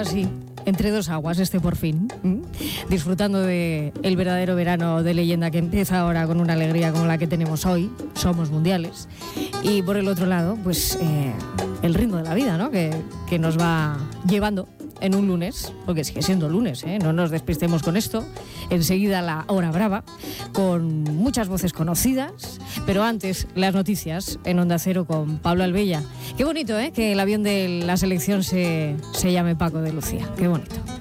así, entre dos aguas por fin, disfrutando de el verdadero verano de leyenda que empieza ahora con una alegría como la que tenemos hoy. Somos mundiales. Y por el otro lado, pues el ritmo de la vida, ¿no? Que nos va llevando en un lunes, porque sigue siendo lunes, no nos despistemos con esto. Enseguida la hora brava, con muchas voces conocidas, pero antes las noticias en Onda Cero con Pablo Albella. Qué bonito, que el avión de la selección se llame Paco de Lucía, qué bonito.